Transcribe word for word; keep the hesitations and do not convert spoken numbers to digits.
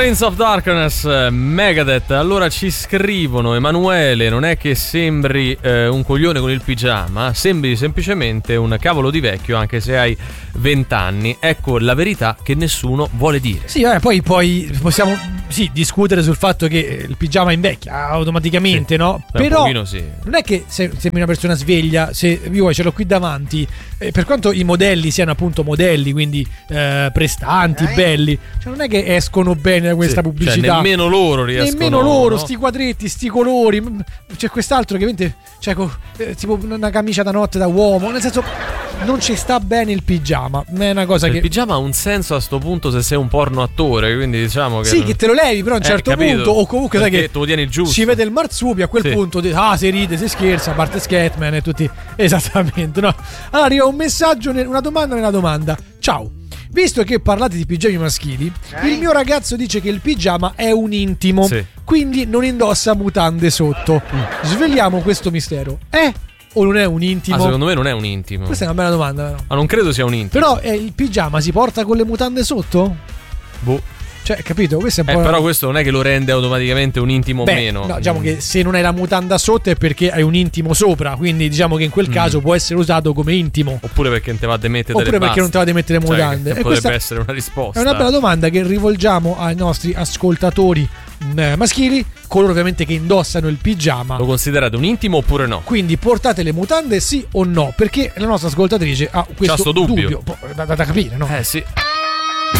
Prince of Darkness, Megadeth. Allora ci scrivono: Emanuele, non è che sembri eh, un coglione con il pigiama, sembri semplicemente un cavolo di vecchio anche se hai vent'anni. Ecco la verità che nessuno vuole dire. Sì, vabbè, poi, poi possiamo sì, discutere sul fatto che il pigiama invecchia automaticamente, sì, no? Però sì. Non è che se sembri una persona sveglia, se io ce l'ho qui davanti, eh, per quanto i modelli siano appunto modelli, quindi eh, prestanti, eh. belli, cioè non è che escono bene da questa sì, pubblicità, cioè nemmeno loro riescono, nemmeno loro, no? sti quadretti, sti colori. C'è quest'altro che vende, cioè, eh, tipo una camicia da notte da uomo, nel senso non ci sta bene il pigiama. È una cosa cioè, che il pigiama ha un senso a sto punto se sei un porno attore, quindi diciamo che sì, che te lo levi però a un certo eh, punto, o comunque sai che tu lo tieni giusto, si vede il marsupio, a quel sì. punto ah, si ride, si scherza, a parte Scatman e tutti esattamente, no? Allora arriva un messaggio, una domanda nella domanda. Ciao, visto che parlate di pigiami maschili, eh? il mio ragazzo dice che il pigiama è un intimo, sì. quindi non indossa mutande sotto. Mm. Sveliamo questo mistero. Eh? O non è un intimo? Ah, secondo me non è un intimo. Questa è una bella domanda, però. Ma non credo sia un intimo. Però eh, il pigiama si porta con le mutande sotto? Boh. Cioè, capito? Questo è un eh, po'. Però questo non è che lo rende automaticamente un intimo o Beh, meno. No, diciamo mm. che se non hai la mutanda sotto è perché hai un intimo sopra. Quindi diciamo che in quel caso mm. può essere usato come intimo. Oppure perché non te va a demettere Oppure perché non te va a demettere le mutande. Cioè, e potrebbe essere una risposta. È una bella domanda che rivolgiamo ai nostri ascoltatori eh, maschili, coloro ovviamente che indossano il pigiama. Lo considerate un intimo oppure no? Quindi portate le mutande sì o no? Perché la nostra ascoltatrice ha questo dubbio. dubbio. Da, da, da capire, no? Eh sì.